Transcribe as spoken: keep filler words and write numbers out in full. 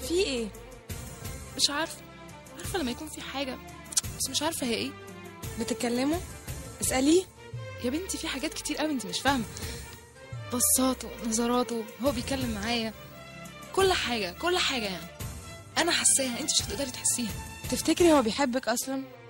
في ايه؟ مش عارفه عارفه لما يكون في حاجه بس مش عارفه هي ايه. بتتكلموا؟ اساليه. يا بنتي في حاجات كتير قوي انت مش فاهمه، بصاته نظراته هو بيتكلم معايا، كل حاجه كل حاجه يعني انا حاساها انت مش هتقدري تحسيها. تفتكري هو بيحبك اصلا؟